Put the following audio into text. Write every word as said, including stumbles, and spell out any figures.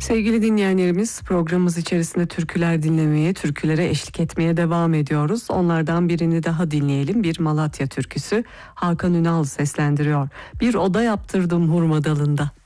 Sevgili dinleyenlerimiz, programımız içerisinde türküler dinlemeye, türkülere eşlik etmeye devam ediyoruz. Onlardan birini daha dinleyelim. Bir Malatya türküsü, Hakan Ünal seslendiriyor. Bir oda yaptırdım hurma dalında.